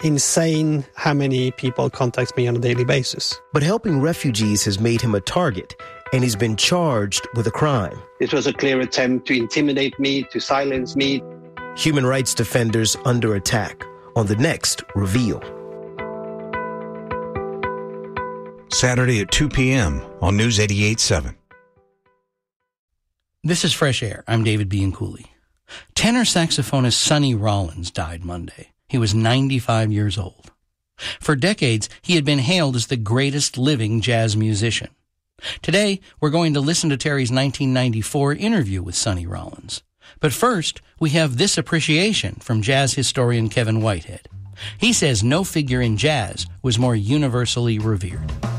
insane how many people contact me on a daily basis. But helping refugees has made him a target, and he's been charged with a crime. It was a clear attempt to intimidate me, to silence me. Human rights defenders under attack on the next Reveal. Saturday at 2 p.m. on News 88.7. This is Fresh Air. I'm David Bianculli. Tenor saxophonist Sonny Rollins died Monday. He was 95 years old. For decades, he had been hailed as the greatest living jazz musician. Today, we're going to listen to Terry's 1994 interview with Sonny Rollins. But first, we have this appreciation from jazz historian Kevin Whitehead. He says no figure in jazz was more universally revered.